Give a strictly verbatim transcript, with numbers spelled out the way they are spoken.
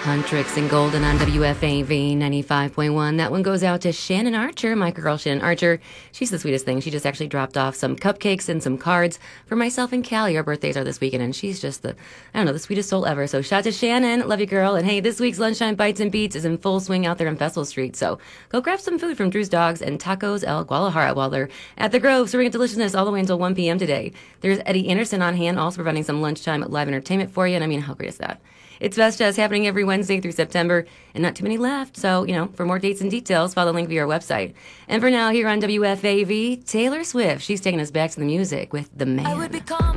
Huntrix and Golden on W F A V ninety-five point one. That one goes out to Shannon Archer, my girl Shannon Archer. She's the sweetest thing. She just actually dropped off some cupcakes and some cards for myself and Callie. Our birthdays are this weekend, and she's just the, I don't know, the sweetest soul ever. So shout out to Shannon. Love you, girl. And hey, this week's Lunchtime Bites and Beats is in full swing out there on Festival Street. So go grab some food from Drew's Dogs and Tacos El Guadalajara while they're at the Grove, serving deliciousness all the way until one p.m. today. There's Eddie Anderson on hand, also providing some lunchtime live entertainment for you. And I mean, how great is that? It's Best Jazz happening every Wednesday through September, and not too many left. So, you know, for more dates and details, follow the link via our website. And for now, here on W F A V, Taylor Swift. She's taking us back to the music with The Man.